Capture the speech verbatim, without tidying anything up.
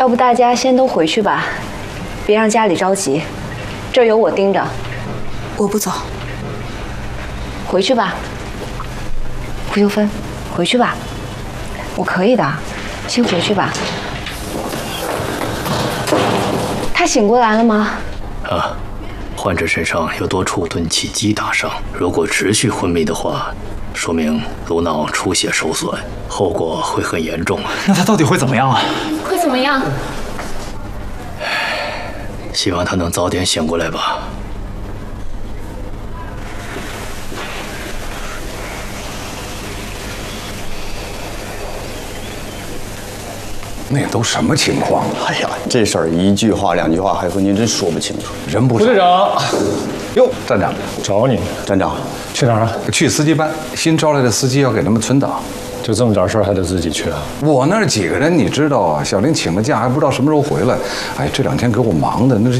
要不大家先都回去吧，别让家里着急，这儿有我盯着。 我不走。 回去吧，胡秀芬，回去吧，我可以的，先回去吧。他醒过来了吗？ 啊，患者身上有多处钝器击打伤，如果持续昏迷的话，说明颅脑出血受损，后果会很严重。 那他到底会怎么样啊？ 会怎么样？ 希望他能早点醒过来吧。 那都什么情况啊？ 哎呀，这事儿一句话两句话还和您真说不清楚。 人不少。 副队长， 哟，站长， 找你。 站长， 去哪儿啊？ 去司机班，新招来的司机要给他们存档。 就这么点事儿还得自己去啊？ 我那儿几个人你知道啊？小林请了假，还不知道什么时候回来。哎，这两天给我忙的，那是